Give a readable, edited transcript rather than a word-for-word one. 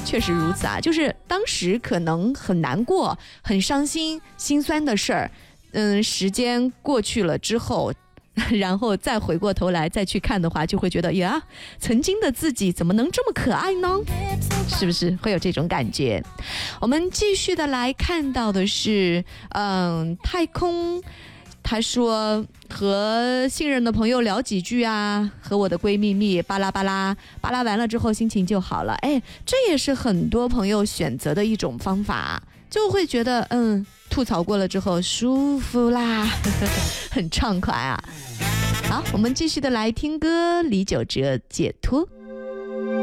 确实如此啊，就是当时可能很难过、很伤心、心酸的事儿，时间过去了之后，然后再回过头来再去看的话，就会觉得呀，曾经的自己怎么能这么可爱呢？是不是会有这种感觉？我们继续的来看到的是，太空。他说和信任的朋友聊几句啊，和我的闺蜜巴拉巴拉巴拉完了之后心情就好了。哎，这也是很多朋友选择的一种方法，就会觉得吐槽过了之后舒服啦，很畅快啊。好，我们继续的来听歌，李玖哲解脱。